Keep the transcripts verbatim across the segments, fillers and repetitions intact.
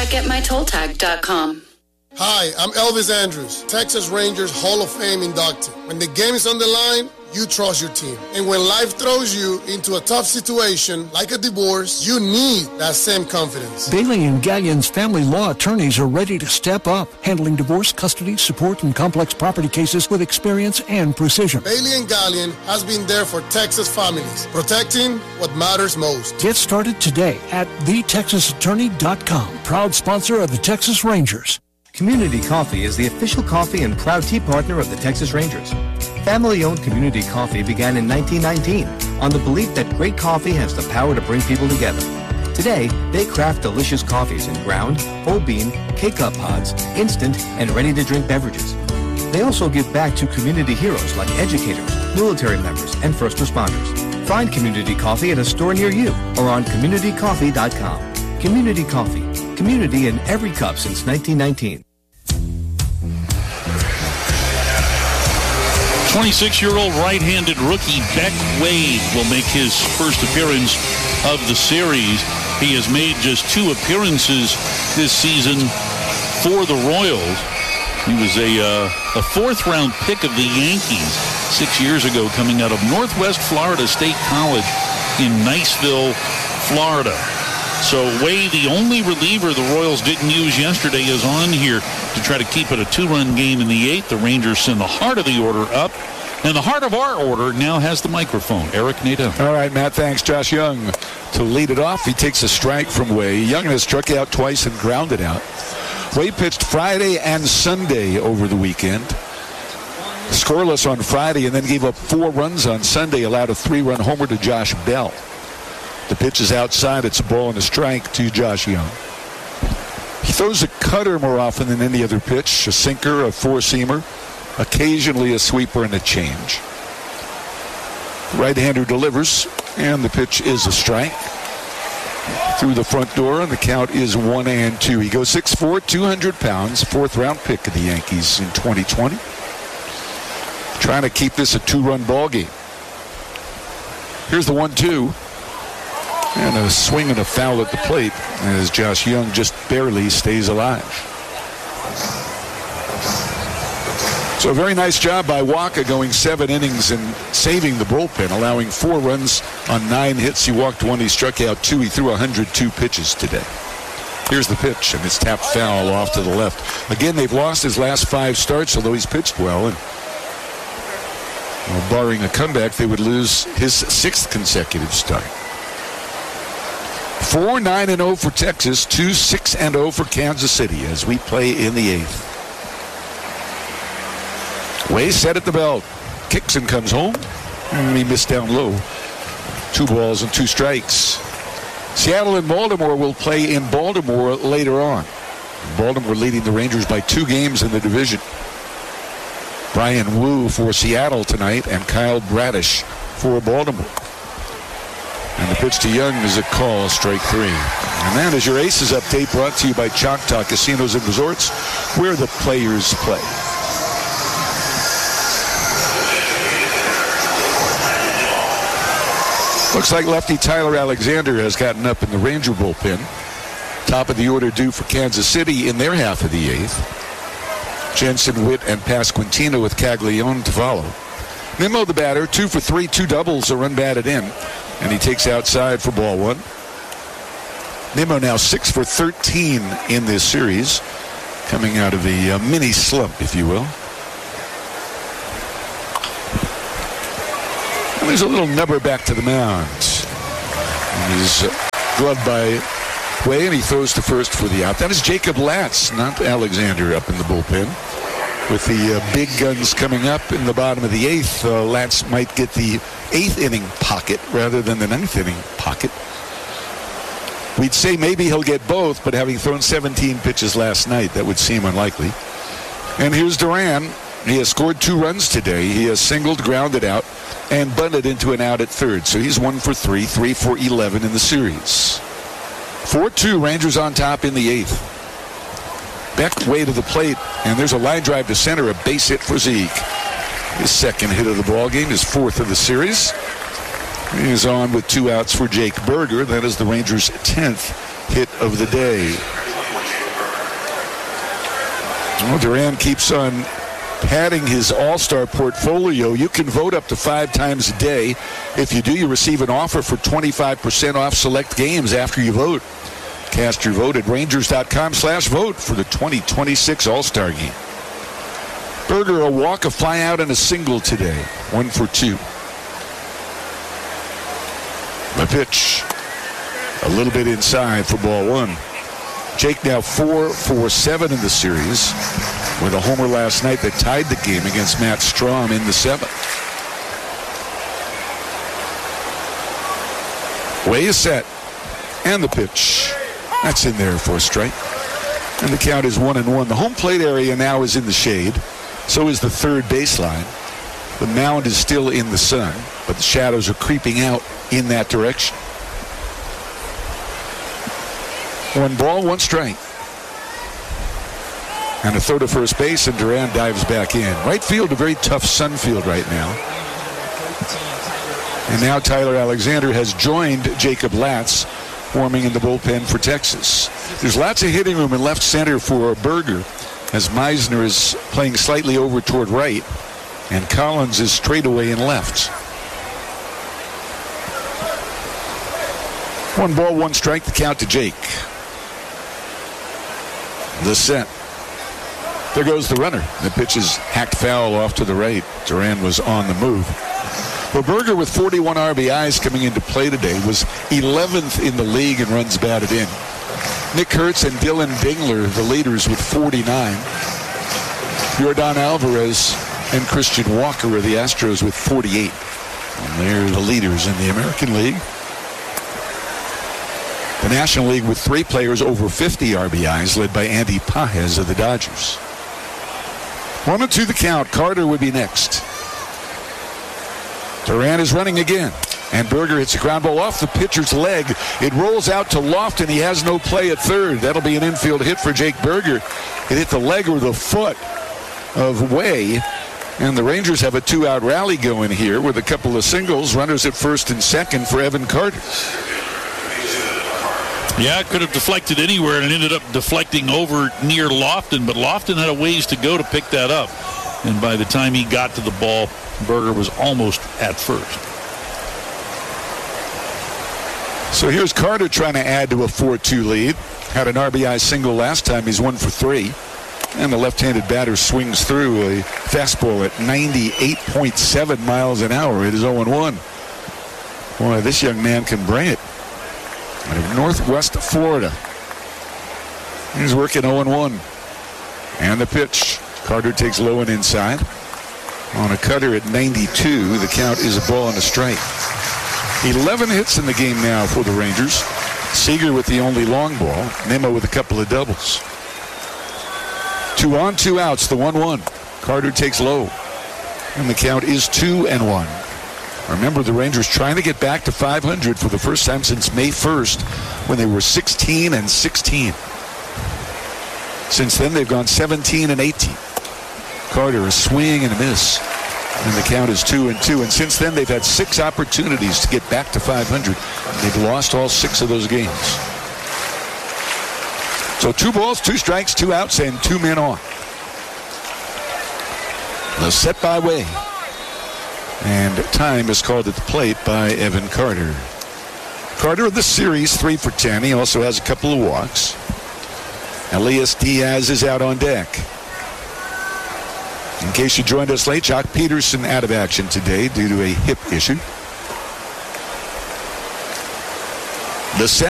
at get my toll tag dot com. Hi, I'm Elvis Andrews, Texas Rangers Hall of Fame inductee. When the game is on the line, you trust your team. And when life throws you into a tough situation, like a divorce, you need that same confidence. Bailey and Gallion's family law attorneys are ready to step up, handling divorce, custody, support, and complex property cases with experience and precision. Bailey and Gallion has been there for Texas families, protecting what matters most. Get started today at the texas attorney dot com, proud sponsor of the Texas Rangers. Community Coffee is the official coffee and proud tea partner of the Texas Rangers. Family-owned Community Coffee began in nineteen nineteen on the belief that great coffee has the power to bring people together. Today, they craft delicious coffees in ground, whole bean, K-Cup pods, instant, and ready-to-drink beverages. They also give back to community heroes like educators, military members, and first responders. Find Community Coffee at a store near you or on community coffee dot com. Community Coffee. Community in every cup since nineteen nineteen. twenty-six-year-old right-handed rookie Beck Wade will make his first appearance of the series. He has made just two appearances this season for the Royals. He was a, uh, a fourth-round pick of the Yankees six years ago, coming out of Northwest Florida State College in Niceville, Florida. So Wade, the only reliever the Royals didn't use yesterday, is on here to try to keep it a two-run game in the eighth. The Rangers send the heart of the order up. And the heart of our order now has the microphone. Eric Nadeau. All right, Matt, thanks. Josh Young to lead it off. He takes a strike from Wade. Young has struck out twice and grounded out. Wade pitched Friday and Sunday over the weekend. Scoreless on Friday and then gave up four runs on Sunday, allowed a three-run homer to Josh Bell. The pitch is outside. It's a ball and a strike to Josh Young. He throws a cutter more often than any other pitch, a sinker, a four-seamer, occasionally a sweeper and a change. Right-hander delivers, and the pitch is a strike. Through the front door, and the count is one and two. He goes six foot four, two hundred pounds, fourth-round pick of the Yankees in twenty twenty. Trying to keep this a two-run ball game. Here's the one two. And a swing and a foul at the plate as Josh Young just barely stays alive. So a very nice job by Waka, going seven innings and saving the bullpen, allowing four runs on nine hits. He walked one, he struck out two. He threw one hundred two pitches today. Here's the pitch, and it's tapped foul off to the left. Again, they've lost his last five starts, although he's pitched well. And well, barring a comeback, they would lose his sixth consecutive start. four nine and oh for Texas, two six and oh for Kansas City as we play in the eighth. Way set at the belt. Kicks and comes home. And he missed down low. Two balls and two strikes. Seattle and Baltimore will play in Baltimore later on. Baltimore leading the Rangers by two games in the division. Brian Wu for Seattle tonight and Kyle Bradish for Baltimore. And the pitch to Young is a call, strike three. And that is your Aces update, brought to you by Choctaw Casinos and Resorts, where the players play. Looks like lefty Tyler Alexander has gotten up in the Ranger bullpen. Top of the order due for Kansas City in their half of the eighth. Jensen, Witt, and Pasquantino with Caglione to follow. Nimmo, the batter, two for three, two doubles are unbatted in. And he takes outside for ball one. Nimmo now six for thirteen in this series, coming out of a uh, mini slump, if you will. And there's a little nubber back to the mound. And he's uh, gloved by Way, and he throws to first for the out. That is Jacob Latz, not Alexander, up in the bullpen. With the uh, big guns coming up in the bottom of the eighth, uh, Latz might get the eighth inning pocket rather than the ninth inning pocket. We'd say maybe he'll get both, but having thrown seventeen pitches last night, that would seem unlikely. And here's Duran. He has scored two runs today. He has singled, grounded out, and bunted into an out at third. So he's one for three, three for eleven in the series. four two, Rangers on top in the eighth. Beck way to the plate, and there's a line drive to center, a base hit for Zeke. His second hit of the ball game, his fourth of the series. He is on with two outs for Jake Berger. That is the Rangers' tenth hit of the day. Well, Duran keeps on padding his all-star portfolio. You can vote up to five times a day. If you do, you receive an offer for twenty-five percent off select games after you vote. Cast your vote at Rangers.com slash vote for the twenty twenty-six All-Star Game. Berger, a walk, a fly out, and a single today. One for two. The pitch. A little bit inside for ball one. Jake now four for seven in the series with a homer last night that tied the game against Matt Strahm in the seventh. Way is set. And the pitch. That's in there for a strike. And the count is one and one. The home plate area now is in the shade. So is the third baseline. The mound is still in the sun, but the shadows are creeping out in that direction. One ball, one strike. And a throw to first base, and Duran dives back in. Right field, a very tough sun field right now. And now Tyler Alexander has joined Jacob Latz, warming in the bullpen for Texas. There's lots of hitting room in left center for Berger, as Meisner is playing slightly over toward right, and Collins is straight away in left. One ball, one strike, the count to Jake. The set. There goes the runner. The pitch is hacked foul off to the right. Duran was on the move. Well, Berger with forty-one R B Is coming into play today was eleventh in the league in runs batted in. Nick Kurtz and Dylan Dingler, the leaders, with forty-nine. Yordan Alvarez and Christian Walker are the Astros with forty-eight. And they're the leaders in the American League. The National League with three players over fifty R B Is, led by Andy Pages of the Dodgers. One and two the count. Carter would be next. Duran is running again. And Berger hits a ground ball off the pitcher's leg. It rolls out to Lofton. He has no play at third. That'll be an infield hit for Jake Berger. It hit the leg or the foot of Way. And the Rangers have a two-out rally going here with a couple of singles. Runners at first and second for Evan Carter. Yeah, it could have deflected anywhere and it ended up deflecting over near Lofton, but Lofton had a ways to go to pick that up. And by the time he got to the ball, Berger was almost at first. So here's Carter trying to add to a four two lead. Had an R B I single last time. He's one for three. And the left-handed batter swings through a fastball at ninety-eight point seven miles an hour. It is oh and one. Boy, this young man can bring it. Out of Northwest Florida. He's working oh and one. And the pitch. Carter takes low and inside. On a cutter at ninety-two, the count is a ball and a strike. eleven hits in the game now for the Rangers. Seager with the only long ball. Nimmo with a couple of doubles. Two on, two outs, the one one. Carter takes low. And the count is two and one. Remember, the Rangers trying to get back to five hundred for the first time since May first, when they were sixteen and sixteen. Since then, they've gone seventeen and eighteen. Carter, a swing and a miss. And the count is two and two. And since then, they've had six opportunities to get back to five hundred. They've lost all six of those games. So two balls, two strikes, two outs, and two men on. The set by Way. And time is called at the plate by Evan Carter. Carter of the series, three for ten. He also has a couple of walks. Elias Diaz is out on deck. In case you joined us late, Jock Peterson out of action today due to a hip issue. The set.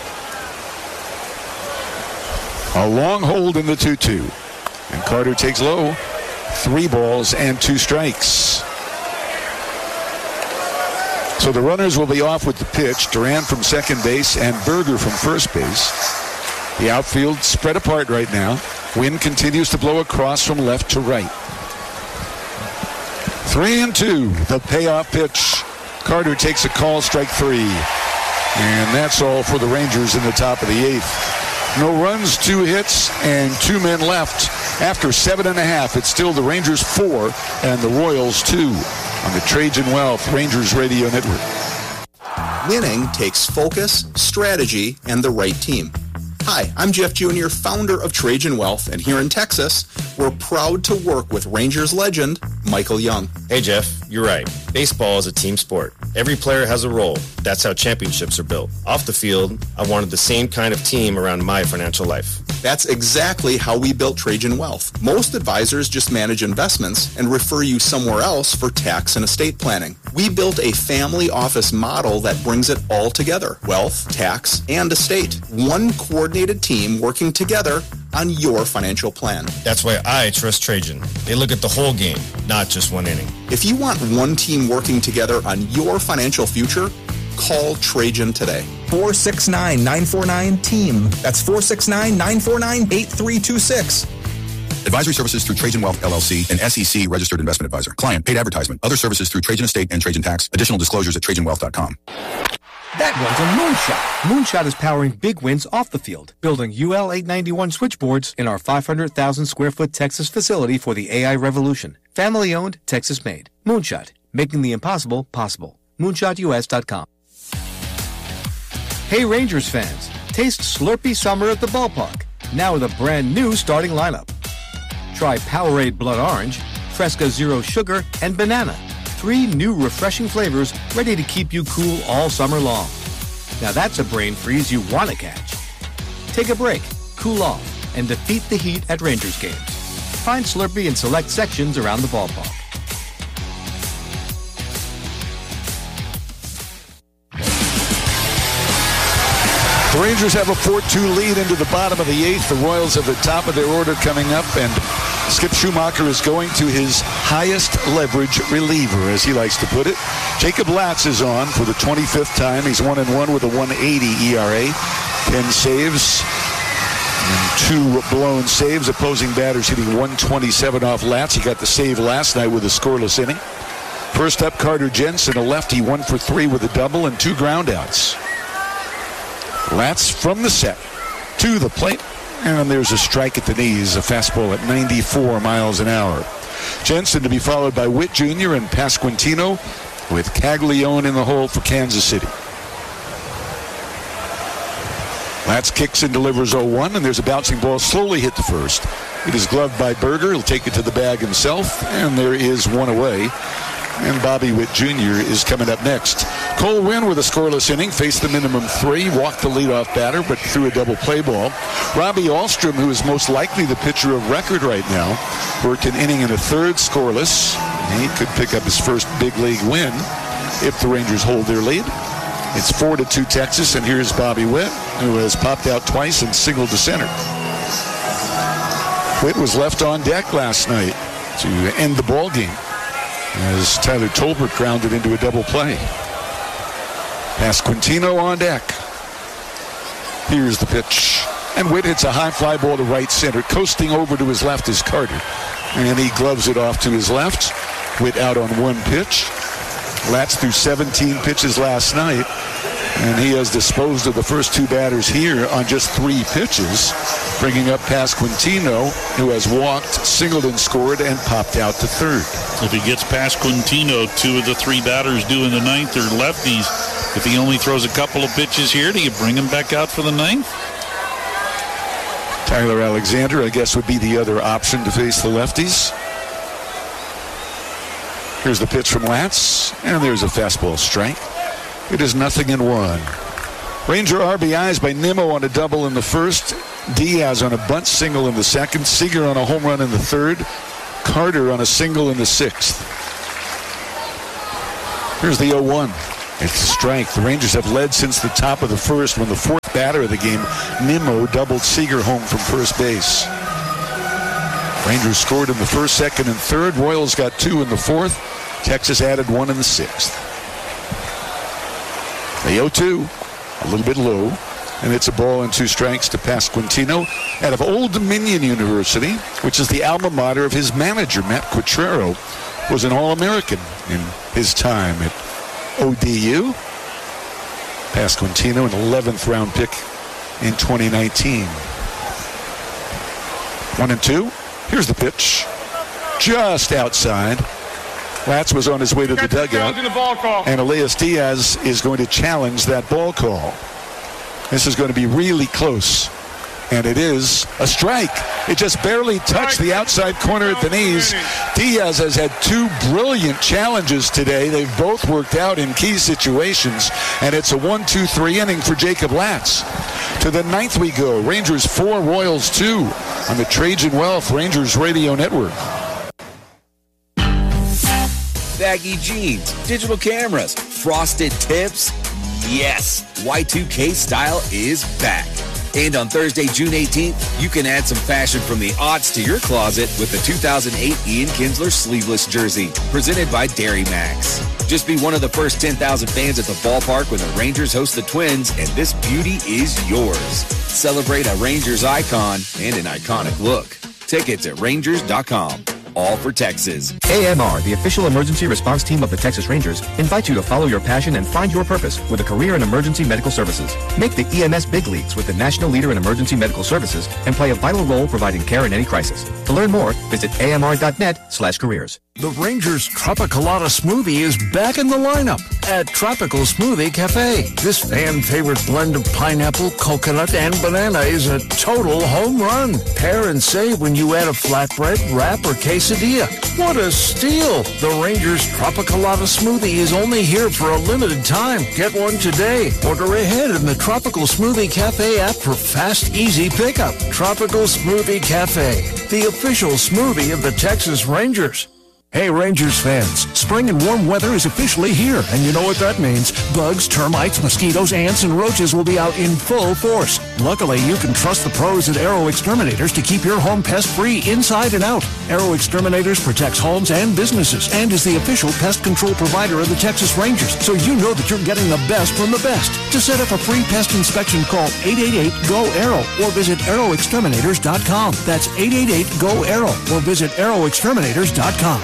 A long hold in the two two. And Carter takes low. Three balls and two strikes. So the runners will be off with the pitch. Duran from second base and Berger from first base. The outfield spread apart right now. Wind continues to blow across from left to right. Three and two, the payoff pitch. Carter takes a call, strike three. And that's all for the Rangers in the top of the eighth. No runs, two hits, and two men left. After seven and a half, it's still the Rangers four and the Royals two on the Trajan Wealth Rangers Radio Network. Winning takes focus, strategy, and the right team. Hi, Hi, I'm Jeff Junior, founder of Trajan Wealth, and here in Texas, we're proud to work with Rangers legend Michael Young. Hey Jeff, you're right. Baseball is a team sport. Every player has a role. That's how championships are built. Off the field, I wanted the same kind of team around my financial life. That's exactly how we built Trajan Wealth. Most advisors just manage investments and refer you somewhere else for tax and estate planning. We built a family office model that brings it all together: wealth, tax, and estate. One coordinated team working together on your financial plan. That's why I trust Trajan. They look at the whole game, not just one inning. If you want one team working together on your financial future, call Trajan today. four six nine, nine four nine, team. That's four six nine, nine four nine, eight three two six. Advisory services through Trajan Wealth, L L C, an S E C registered investment advisor. Client, paid advertisement. Other services through Trajan Estate and Trajan Tax. Additional disclosures at trajan wealth dot com. That one's a moonshot. Moonshot is powering big wins off the field, building U L eight ninety-one switchboards in our five hundred thousand square foot Texas facility for the A I revolution. Family owned, Texas made. Moonshot, making the impossible possible. moonshot U S dot com. Hey Rangers fans, taste Slurpee Summer at the ballpark, now with a brand new starting lineup. Try Powerade Blood Orange, Fresca Zero Sugar, and Banana. Three new refreshing flavors ready to keep you cool all summer long. Now that's a brain freeze you want to catch. Take a break, cool off, and defeat the heat at Rangers games. Find Slurpee in select sections around the ballpark. The Rangers have a four two lead into the bottom of the eighth. The Royals have the top of their order coming up, and Skip Schumacher is going to his highest leverage reliever, as he likes to put it. Jacob Latz is on for the twenty-fifth time. He's one and one with a one eighty E R A. ten saves and two blown saves. Opposing batters hitting one twenty-seven off Latz. He got the save last night with a scoreless inning. First up, Carter Jensen, a lefty, one for three with a double and two groundouts. Latz from the set to the plate, and there's a strike at the knees, a fastball at ninety-four miles an hour. Jensen to be followed by Witt Junior and Pasquantino, with Caglione in the hole for Kansas City. Latz kicks and delivers oh one, and there's a bouncing ball slowly hit the first. It is gloved by Berger. He'll take it to the bag himself, and there is one away. And Bobby Witt Junior is coming up next. Cole Winn with a scoreless inning, faced the minimum three, walked the leadoff batter, but threw a double play ball. Robbie Ahlstrom, who is most likely the pitcher of record right now, worked an inning and a third scoreless. He could pick up his first big league win if the Rangers hold their lead. It's four to two Texas, and here's Bobby Witt, who has popped out twice and singled to center. Witt was left on deck last night to end the ball game, as Tyler Tolbert grounded into a double play. Pasquantino on deck. Here's the pitch. And Witt hits a high fly ball to right center. Coasting over to his left is Carter. And he gloves it off to his left. Witt out on one pitch. Latz threw seventeen pitches last night, and he has disposed of the first two batters here on just three pitches, bringing up Pasquantino, who has walked, singled and scored, and popped out to third. If he gets Pasquantino, two of the three batters due in the ninth are lefties. If he only throws a couple of pitches here, do you bring him back out for the ninth? Tyler Alexander, I guess, would be the other option to face the lefties. Here's the pitch from Latz, and there's a fastball strike. It is nothing in one. Ranger R B Is by Nimmo on a double in the first, Diaz on a bunt single in the second, Seager on a home run in the third, Carter on a single in the sixth. Here's the oh one. It's a strike. The Rangers have led since the top of the first when the fourth batter of the game, Nimmo, doubled Seager home from first base. Rangers scored in the first, second, and third. Royals got two in the fourth. Texas added one in the sixth. The oh two, a little bit low, and it's a ball and two strikes to Pasquantino out of Old Dominion University, which is the alma mater of his manager, Matt Quatrero, was an All-American in his time at O D U. Pasquantino, an eleventh round pick in twenty nineteen. One and two. Here's the pitch. Just outside. Latz was on his way to the dugout. And Elias Diaz is going to challenge that ball call. This is going to be really close and it is a strike. It just barely touched the outside corner at the knees. Diaz has had two brilliant challenges today. They've both worked out in key situations, and it's a one two three inning for Jacob Latz. To the ninth we go. Rangers four, Royals two on the Trajan Wealth Rangers Radio Network. Baggy jeans, digital cameras, frosted tips. Yes, Y two K style is back. And on Thursday, June eighteenth, you can add some fashion from the aughts to your closet with the two thousand eight Ian Kinsler sleeveless jersey, presented by Dairy Max. Just be one of the first ten thousand fans at the ballpark when the Rangers host the Twins, and this beauty is yours. Celebrate a Rangers icon and an iconic look. Tickets at Rangers dot com. All for Texas. A M R, the official emergency response team of the Texas Rangers, invites you to follow your passion and find your purpose with a career in emergency medical services. Make the E M S big leagues with the national leader in emergency medical services and play a vital role providing care in any crisis. To learn more, visit A M R dot net slash careers. The Rangers Tropicolata Smoothie is back in the lineup at Tropical Smoothie Cafe. This fan-favorite blend of pineapple, coconut, and banana is a total home run. Pair and save when you add a flatbread, wrap, or quesadilla. What a steal! The Rangers Tropicolata Smoothie is only here for a limited time. Get one today. Order ahead in the Tropical Smoothie Cafe app for fast, easy pickup. Tropical Smoothie Cafe, the official smoothie of the Texas Rangers. Hey Rangers fans, spring and warm weather is officially here, and you know what that means. Bugs, termites, mosquitoes, ants, and roaches will be out in full force. Luckily, you can trust the pros at Aero Exterminators to keep your home pest-free inside and out. Aero Exterminators protects homes and businesses and is the official pest control provider of the Texas Rangers, so you know that you're getting the best from the best. To set up a free pest inspection, call eight eight eight, G O, A R O or visit aero exterminators dot com. That's eight eight eight, G O, A R O or visit aero exterminators dot com.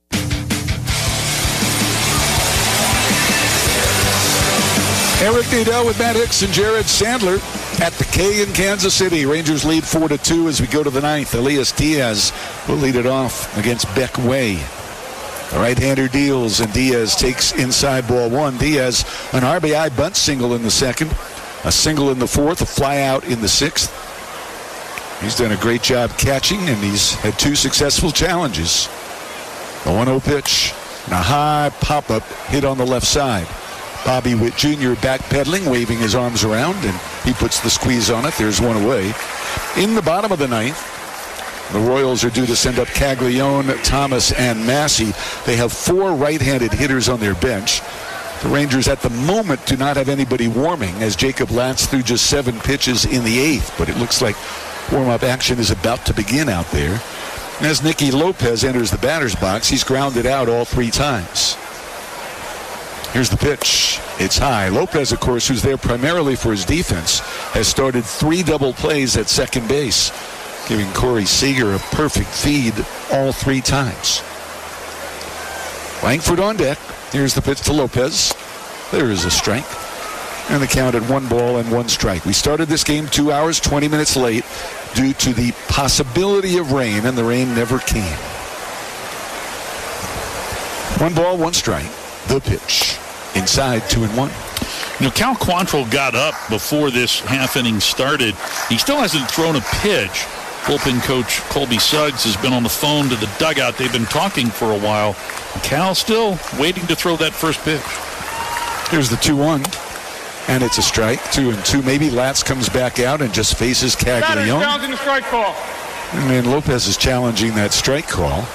Eric Nadel with Matt Hicks and Jared Sandler at the K in Kansas City. Rangers lead four to two as we go to the ninth. Elias Diaz will lead it off against Beck Way. The right-hander deals, and Diaz takes inside ball one. Diaz, an R B I bunt single in the second, a single in the fourth, a fly out in the sixth. He's done a great job catching, and he's had two successful challenges. A one oh pitch and a high pop-up hit on the left side. Bobby Witt Junior backpedaling, waving his arms around, and he puts the squeeze on it. There's one away. In the bottom of the ninth, the Royals are due to send up Caglione, Thomas, and Massey. They have four right-handed hitters on their bench. The Rangers at the moment do not have anybody warming, as Jacob Latz threw just seven pitches in the eighth, but it looks like warm-up action is about to begin out there. And as Nicky Lopez enters the batter's box, he's grounded out all three times. Here's the pitch. It's high. Lopez, of course, who's there primarily for his defense, has started three double plays at second base, giving Corey Seager a perfect feed all three times. Langford on deck. Here's the pitch to Lopez. There is a strike. And the count at one ball and one strike. We started this game two hours, twenty minutes late due to the possibility of rain, and the rain never came. One ball, one strike. The pitch. Inside, two and one. You know, Cal Quantrill got up before this half inning started. He still hasn't thrown a pitch. Bullpen coach Colby Suggs has been on the phone to the dugout. They've been talking for a while. Cal still waiting to throw that first pitch. Here's the two one. And it's a strike. Two and two. Maybe Latz comes back out and just faces Caglione. Challenging the strike call. And then Lopez is challenging that strike call.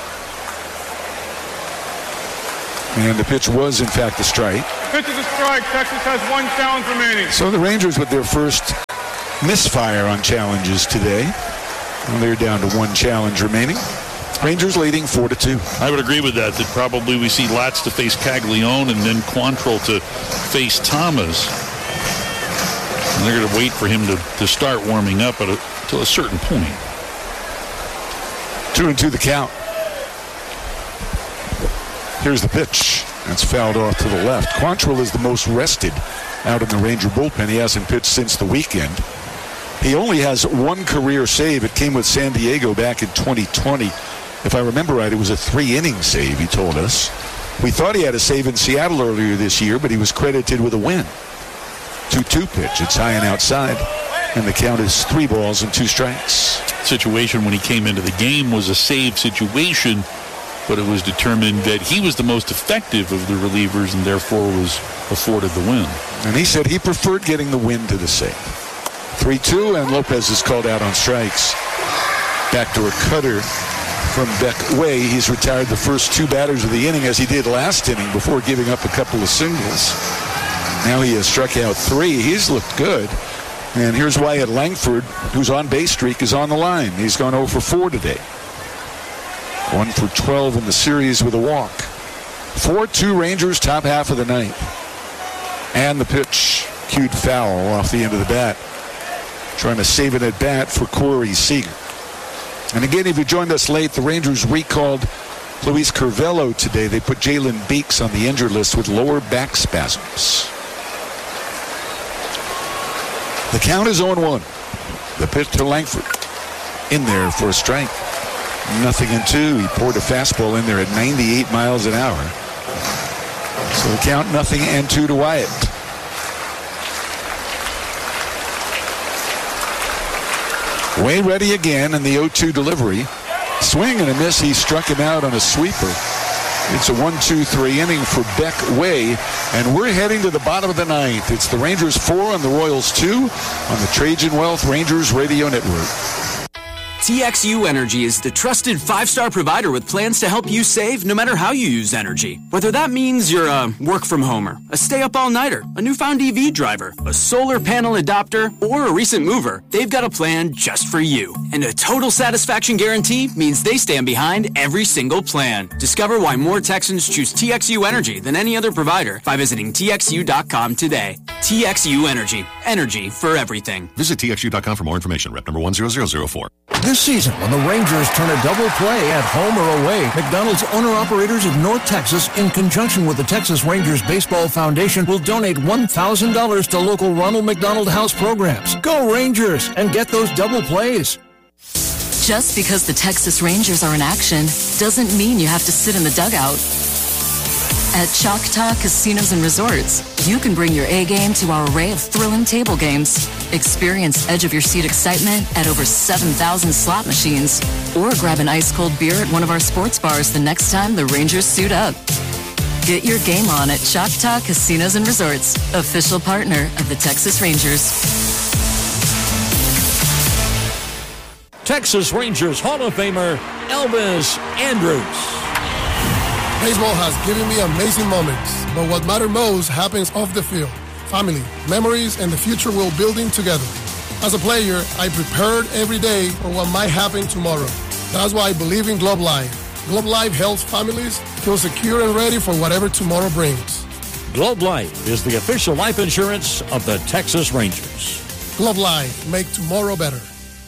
And the pitch was, in fact, a strike. Pitch is a strike. Texas has one challenge remaining. So the Rangers with their first misfire on challenges today. And they're down to one challenge remaining. Rangers leading four to two. I would agree with that, that probably we see Latz to face Caglione and then Quantrill to face Thomas. And they're going to wait for him to, to start warming up at a, to a certain point. Two and two the count. Here's the pitch. That's fouled off to the left. Quantrill is the most rested out in the Ranger bullpen. He hasn't pitched since the weekend. He only has one career save. It came with San Diego back in twenty twenty. If I remember right, it was a three-inning save, he told us. We thought he had a save in Seattle earlier this year, but he was credited with a win. two two pitch. It's high and outside. And the count is three balls and two strikes. Situation when he came into the game was a save situation, but it was determined that he was the most effective of the relievers and therefore was afforded the win. And he said he preferred getting the win to the save. three two, and Lopez is called out on strikes. Backdoor cutter from Beck Way. He's retired the first two batters of the inning, as he did last inning, before giving up a couple of singles. Now he has struck out three. He's looked good. And here's Wyatt Langford, whose on-base streak is on the line. He's gone oh for four today. one for twelve in the series with a walk. four two Rangers, top half of the ninth. And the pitch, cued foul off the end of the bat. Trying to save it at bat for Corey Seager. And again, if you joined us late, the Rangers recalled Luis Curvelo today. They put Jalen Beeks on the injured list with lower back spasms. The count is oh one. The pitch to Langford. In there for a strike. Nothing in two. He poured a fastball in there at ninety-eight miles an hour. So the count, nothing and two to Wyatt. Way ready again in the oh two delivery. Swing and a miss. He struck him out on a sweeper. It's a one two three inning for Beck Way, and we're heading to the bottom of the ninth. It's the Rangers four and the Royals two on the Trajan Wealth Rangers Radio Network. T X U Energy is the trusted five-star provider with plans to help you save no matter how you use energy. Whether that means you're a work-from-homer, a stay-up-all-nighter, a newfound E V driver, a solar panel adopter, or a recent mover, they've got a plan just for you. And a total satisfaction guarantee means they stand behind every single plan. Discover why more Texans choose T X U Energy than any other provider by visiting T X U dot com today. T X U Energy. Energy for everything. Visit T X U dot com for more information. Rep number one zero zero zero four. This season, when the Rangers turn a double play at home or away, McDonald's owner-operators of North Texas, in conjunction with the Texas Rangers Baseball Foundation, will donate one thousand dollars to local Ronald McDonald House programs. Go Rangers and get those double plays. Just because the Texas Rangers are in action doesn't mean you have to sit in the dugout. At Choctaw Casinos and Resorts, you can bring your A game to our array of thrilling table games. Experience edge-of-your-seat excitement at over seven thousand slot machines. Or grab an ice-cold beer at one of our sports bars the next time the Rangers suit up. Get your game on at Choctaw Casinos and Resorts, official partner of the Texas Rangers. Texas Rangers Hall of Famer Elvis Andrus. Baseball has given me amazing moments, but what matters most happens off the field. Family, memories, and the future we're building together. As a player, I prepared every day for what might happen tomorrow. That's why I believe in Globe Life. Globe Life helps families feel secure and ready for whatever tomorrow brings. Globe Life is the official life insurance of the Texas Rangers. Globe Life, make tomorrow better.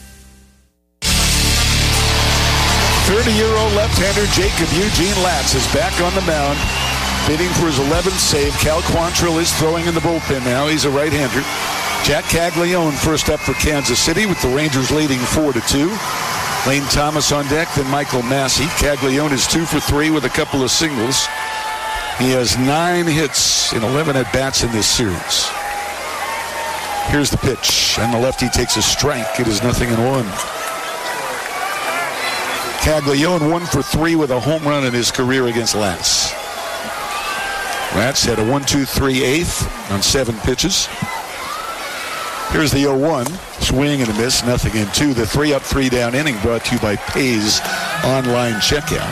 thirty-year-old left-hander Jacob Eugene Latz is back on the mound, bidding for his eleventh save. Cal Quantrill is throwing in the bullpen now. He's a right-hander. Jack Caglione first up for Kansas City, with the Rangers leading four to two. Lane Thomas on deck, then Michael Massey. Caglione is two for three with a couple of singles. He has nine hits in eleven at-bats in this series. Here's the pitch, and the lefty takes a strike. It is nothing in one. Caglione one for three with a home run in his career against Latz. Latz had a one two three eighth on seven pitches. Here's the oh one. Swing and a miss, nothing in two. The three up, three down inning brought to you by Pay's online checkout.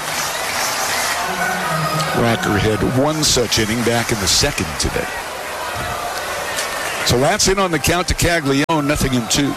Rocker had one such inning back in the second today. So Latz in on the count to Caglione, nothing in two.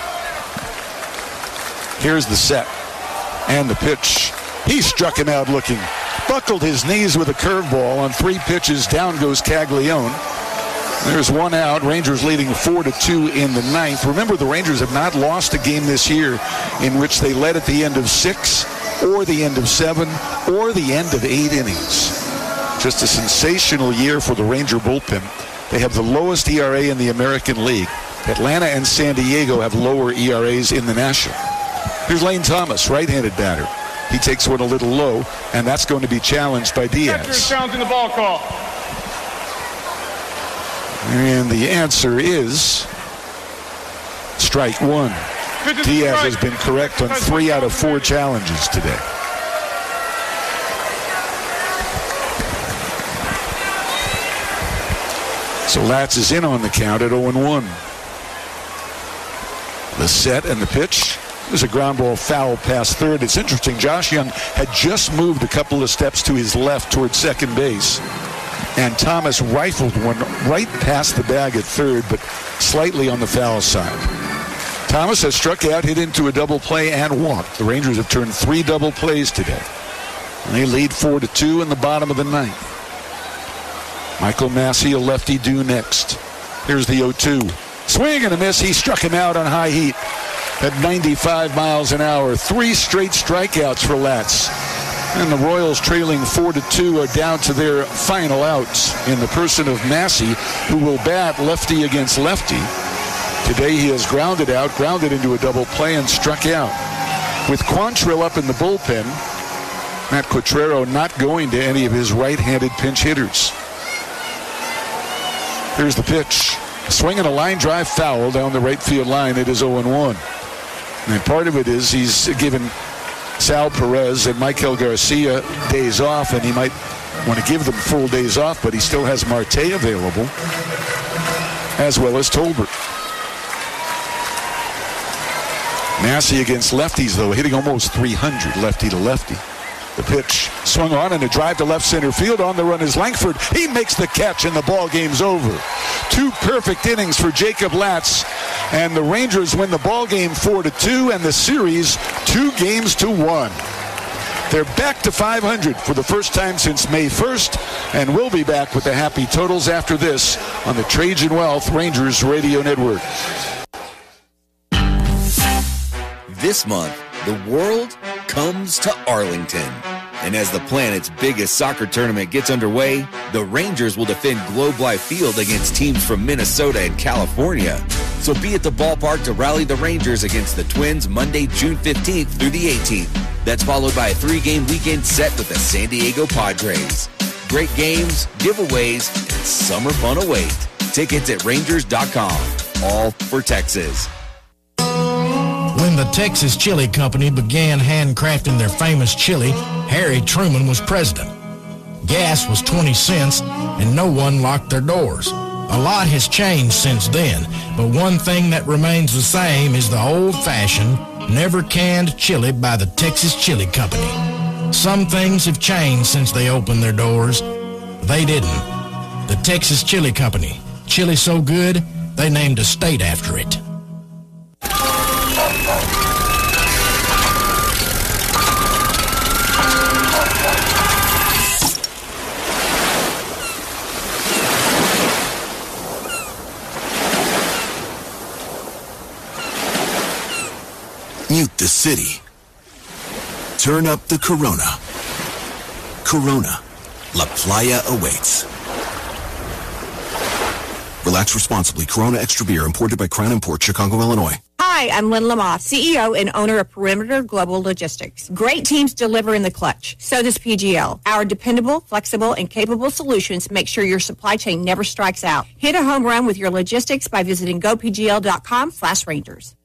Here's the set. And the pitch. He struck him out looking. Buckled his knees with a curveball on three pitches. Down goes Caglione. There's one out. Rangers leading four to two in the ninth. Remember, the Rangers have not lost a game this year in which they led at the end of six, or the end of seven, or the end of eight innings. Just a sensational year for the Ranger bullpen. They have the lowest E R A in the American League. Atlanta and San Diego have lower E R As in the National. Here's Lane Thomas, right-handed batter. He takes one a little low, and that's going to be challenged by Diaz. Challenging the ball call. And the answer is Strike one. Diaz has been correct on three out of four challenges today. So Latz is in on the count at oh and one. The set and the pitch. There's a ground ball foul past third. It's interesting. Josh Young had just moved a couple of steps to his left towards second base. And Thomas rifled one right past the bag at third, but slightly on the foul side. Thomas has struck out, hit into a double play, and walked. The Rangers have turned three double plays today. And they lead four to two in the bottom of the ninth. Michael Massey, a lefty, due next. Here's the oh two. Swing and a miss. He struck him out on high heat at ninety-five miles an hour. Three straight strikeouts for Latz. And the Royals, trailing four to two, are down to their final outs in the person of Massey, who will bat lefty against lefty. Today he has grounded out, grounded into a double play, and struck out. With Quantrill up in the bullpen, Matt Quatrero not going to any of his right-handed pinch hitters. Here's the pitch. Swing and a line drive foul down the right field line. It is oh and one. And part of it is he's given Sal Perez and Michael Garcia days off, and he might want to give them full days off, but he still has Marte available, as well as Tolbert. Massey against lefties, though, hitting almost three hundred lefty to lefty. The pitch swung on, and a drive to left center field. On the run is Langford. He makes the catch, and the ball game's over. Two perfect innings for Jacob Latz, and the Rangers win the ball game four to two, and the series two games to one. They're back to five hundred for the first time since May first, and we'll be back with the happy totals after this on the Trajan Wealth Rangers Radio Network. This month, the world comes to Arlington. And as the planet's biggest soccer tournament gets underway, the Rangers will defend Globe Life Field against teams from Minnesota and California. So be at the ballpark to rally the Rangers against the Twins Monday, June fifteenth through the eighteenth. That's followed by a three-game weekend set with the San Diego Padres. Great games, giveaways, and summer fun await. Tickets at Rangers dot com. All for Texas. When the Texas Chili Company began handcrafting their famous chili, Harry Truman was president. Gas was twenty cents, and no one locked their doors. A lot has changed since then, but one thing that remains the same is the old-fashioned, never-canned chili by the Texas Chili Company. Some things have changed since they opened their doors. They didn't. The Texas Chili Company. Chili so good, they named a state after it. Mute the city. Turn up the Corona. Corona. La Playa awaits. Relax responsibly. Corona Extra Beer, imported by Crown Imports, Chicago, Illinois. Hi, I'm Lynn Lamothe, C E O and owner of Perimeter Global Logistics. Great teams deliver in the clutch. So does P G L. Our dependable, flexible, and capable solutions make sure your supply chain never strikes out. Hit a home run with your logistics by visiting go p g l dot com slash Rangers.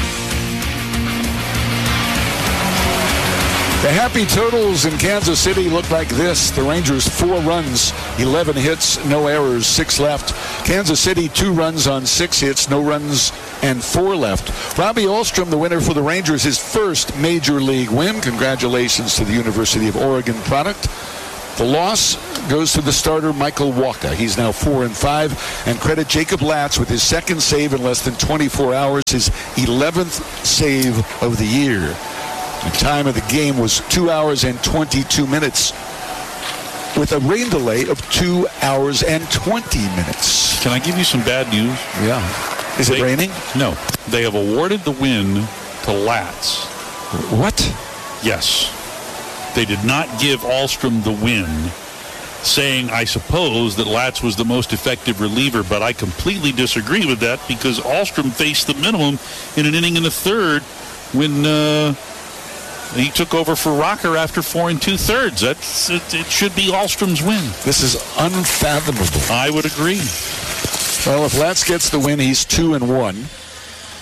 The happy totals in Kansas City look like this. The Rangers, four runs, eleven hits, no errors, six left. Kansas City, two runs on six hits, no runs, and four left. Robbie Ahlstrom, the winner for the Rangers, his first major league win. Congratulations to the University of Oregon product. The loss goes to the starter, Michael Wacha. He's now four and five. And credit Jacob Latz with his second save in less than twenty-four hours, his eleventh save of the year. The time of the game was two hours and twenty-two minutes with a rain delay of two hours and twenty minutes. Can I give you some bad news? Yeah. Is they, it raining? No. They have awarded the win to Latz. What? Yes. They did not give Ahlstrom the win, saying, I suppose, that Latz was the most effective reliever, but I completely disagree with that because Ahlstrom faced the minimum in an inning and a third when uh, he took over for Rocker after four and two-thirds. That's it, it should be Ahlstrom's win. This is unfathomable. I would agree. Well, if Latz gets the win, he's two and one.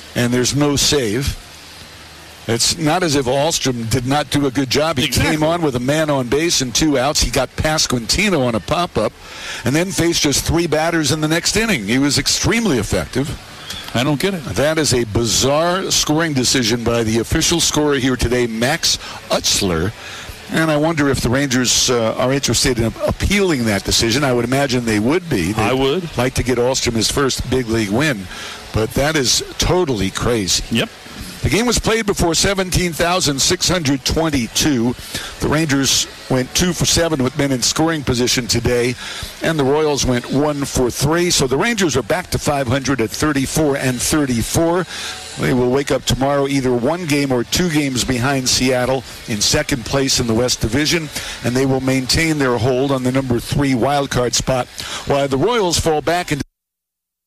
and there's no save. It's not as if Ahlstrom did not do a good job. He exactly. came on with a man on base and two outs. He got past Quintino on a pop-up and then faced just three batters in the next inning. He was extremely effective. I don't get it. That is a bizarre scoring decision by the official scorer here today, Max Utzler. And I wonder if the Rangers uh, are interested in appealing that decision. I would imagine they would be. They'd I would. like to get Ahlstrom his first big league win. But that is totally crazy. Yep. The game was played before seventeen thousand six hundred twenty-two. The Rangers went two for seven with men in scoring position today, and the Royals went one for three. So the Rangers are back to five hundred at thirty-four and thirty-four. They will wake up tomorrow either one game or two games behind Seattle in second place in the West Division, and they will maintain their hold on the number three wild card spot, while the Royals fall back into